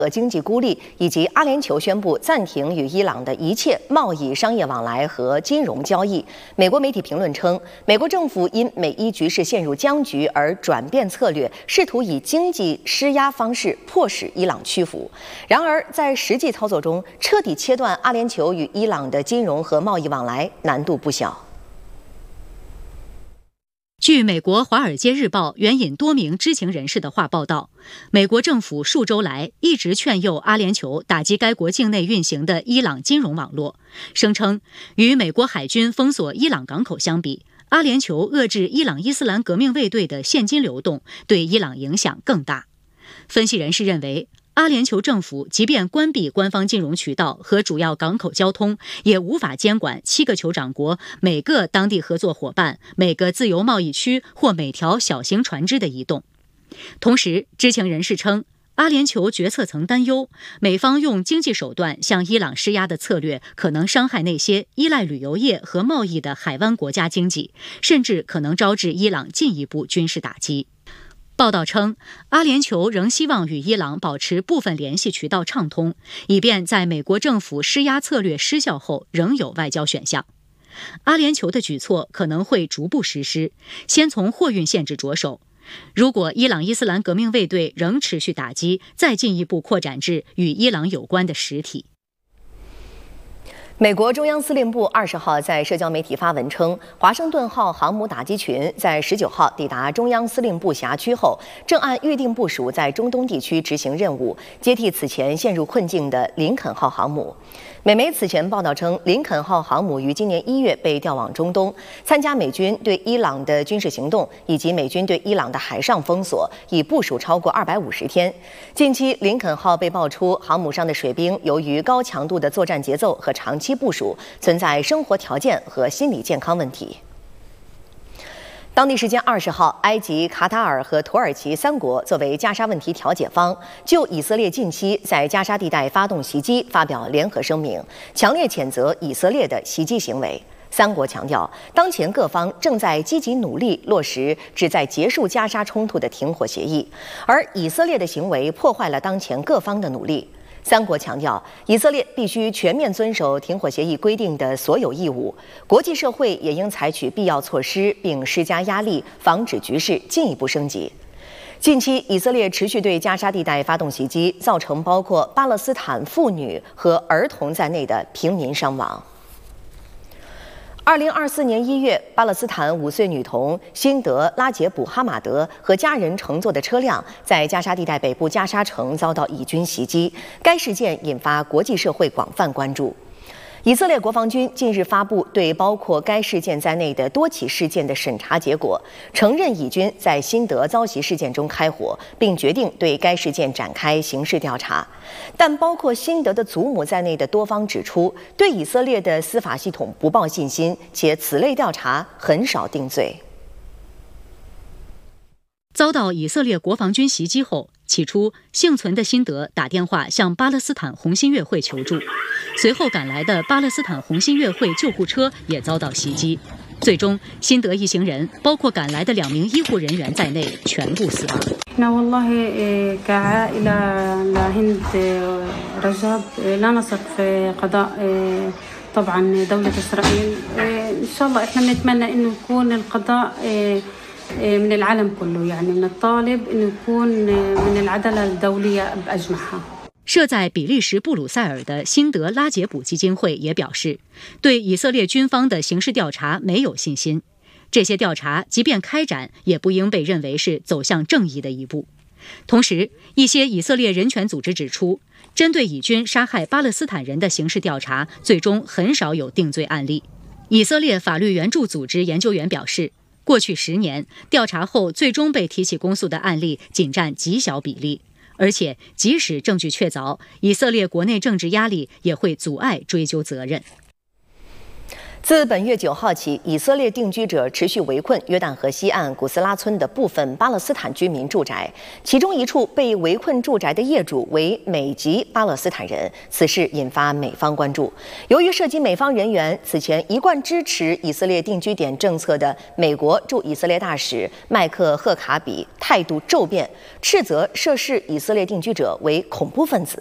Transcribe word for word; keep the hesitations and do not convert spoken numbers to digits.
和经济孤立，以及阿联酋宣布暂停与伊朗的一切贸易、商业往来和金融交易。美国媒体评论称，美国政府因美伊局势陷入僵局而转变策略，试图以经济施压方式迫使伊朗屈服。然而，在实际操作中，彻底切断阿联酋与伊朗的金融和贸易往来难度不小。 据美国《华尔街日报》援引多名知情人士的话报道，美国政府数周来一直劝诱阿联酋打击该国境内运行的伊朗金融网络，声称与美国海军封锁伊朗港口相比，阿联酋遏制伊朗伊斯兰革命卫队的现金流动对伊朗影响更大。分析人士认为，阿联酋政府即便关闭官方金融渠道和主要港口交通，也无法监管七个酋长国每个当地合作伙伴、每个自由贸易区或每条小型船只的移动。同时，知情人士称，阿联酋决策层担忧，美方用经济手段向伊朗施压的策略可能伤害那些依赖旅游业和贸易的海湾国家经济，甚至可能招致伊朗进一步军事打击。报道称，阿联酋仍希望与伊朗保持部分联系渠道畅通，以便在美国政府施压策略失效后仍有外交选项。阿联酋的举措可能会逐步实施，先从货运限制着手。如果伊朗伊斯兰革命卫队仍持续打击，再进一步扩展至与伊朗有关的实体。 美国中央司令部二十号在社交媒体发文称，华盛顿号航母打击群在十九号抵达中央司令部辖区后，正按预定部署在中东地区执行任务，接替此前陷入困境的林肯号航母。美媒此前报道称，林肯号航母于今年一月被调往中东，参加美军对伊朗的军事行动以及美军对伊朗的海上封锁，已部署超过二百五十天。近期，林肯号被爆出航母上的水兵由于高强度的作战节奏和长期部署，存在生活条件和心理健康问题。当地时间二十号，埃及、卡塔尔和土耳其三国作为加沙问题调解方，就以色列近期在加沙地带发动袭击发表联合声明，强烈谴责以色列的袭击行为。三国强调，当前各方正在积极努力落实旨在结束加沙冲突的停火协议，而以色列的行为破坏了当前各方的努力。三国强调，以色列必须全面遵守停火协议规定的所有义务，国际社会也应采取必要措施，并施加压力，防止局势进一步升级。近期，以色列持续对加沙地带发动袭击，造成包括巴勒斯坦妇女和儿童在内的平民伤亡。二零二四年一月，巴勒斯坦五岁女童辛德·拉杰卜·哈马德和家人乘坐的车辆在加沙地带北部加沙城遭到以军袭击，该事件引发国际社会广泛关注。以色列国防军近日发布对包括该事件在内的多起事件的审查结果，承认以军在辛德遭袭事件中开火，并决定对该事件展开刑事调查。但包括辛德的祖母在内的多方指出，对以色列的司法系统不抱信心，且此类调查很少定罪。 遭到以色列国防军袭击后，起初幸存的辛德打电话向巴勒斯坦红新月会求助，随后赶来的巴勒斯坦红新月会救护车也遭到袭击，最终辛德一行人，包括赶来的两名医护人员在内，全部死亡。 من العالم كله يعني بنطالب إنه يكون من العدالة الدولية بأجمعها。 设在比利时布鲁塞尔的辛德拉杰卜基金会也表示，对以色列军方的刑事调查没有信心。这些调查即便开展，也不应被认为是走向正义的一步。同时，一些以色列人权组织指出，针对以军杀害巴勒斯坦人的刑事调查，最终很少有定罪案例。以色列法律援助组织研究员表示，过去十年，调查后最终被提起公诉的案例仅占极小比例，而且即使证据确凿，以色列国内政治压力也会阻碍追究责任。 自本月九号起，以色列定居者持续围困约旦河西岸古斯拉村的部分巴勒斯坦居民住宅，其中一处被围困住宅的业主为美籍巴勒斯坦人，此事引发美方关注。由于涉及美方人员，此前一贯支持以色列定居点政策的美国驻以色列大使麦克赫卡比态度骤变，斥责涉事以色列定居者为恐怖分子。